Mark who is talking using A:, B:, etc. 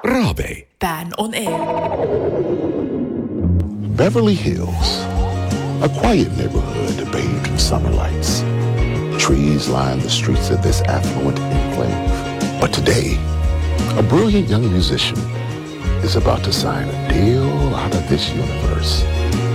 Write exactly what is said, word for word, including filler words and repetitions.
A: Raabe.
B: Ban on air.
C: Beverly Hills, a quiet neighborhood bathed in summer lights. Trees line the streets of this affluent enclave. But today, a brilliant young musician is about to sign a deal out of this universe.